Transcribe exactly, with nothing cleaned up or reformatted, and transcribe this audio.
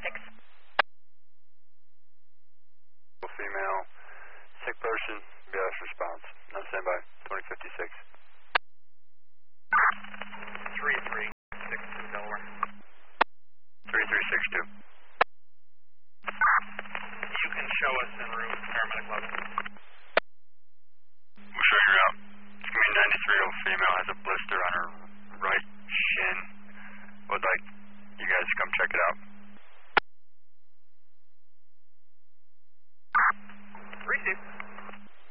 six. Female, sick person, B S response. No standby, twenty fifty-six. three three six two Delaware. three three six two.